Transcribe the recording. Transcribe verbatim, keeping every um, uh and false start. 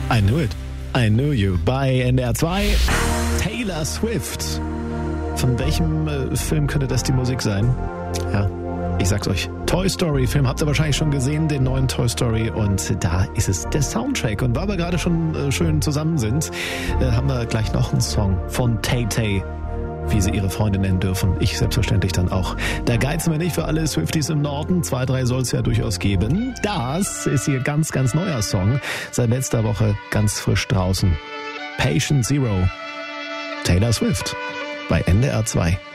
I knew it. I knew you. Bei N D R zwei Taylor Swift. Von welchem äh, Film könnte das die Musik sein? Ja, ich sag's euch. Toy Story Film habt ihr wahrscheinlich schon gesehen, den neuen Toy Story. Und da ist es der Soundtrack. Und weil wir gerade schon äh, schön zusammen sind, äh, haben wir gleich noch einen Song von Tay Tay, wie sie ihre Freunde nennen dürfen. Ich selbstverständlich dann auch. Da geizen wir nicht für alle Swifties im Norden. Zwei, drei soll es ja durchaus geben. Das ist ihr ganz, ganz neuer Song. Seit letzter Woche ganz frisch draußen. Patient Zero. Taylor Swift. Bei N D R zwei.